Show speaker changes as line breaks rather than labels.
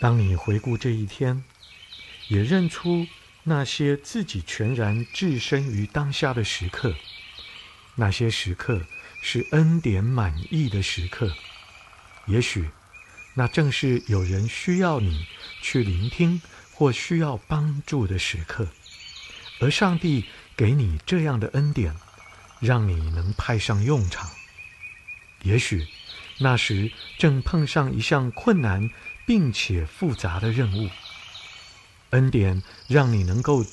当你回顾这一天，也认出那些自己全然置身于当下的时刻，那些时刻是恩典满溢的时刻。也许那正是有人需要你去聆听或需要帮助的时刻，而上帝给你这样的恩典，让你能派上用场。也许那时正碰上一项困难并且复杂的任务，恩典让你能够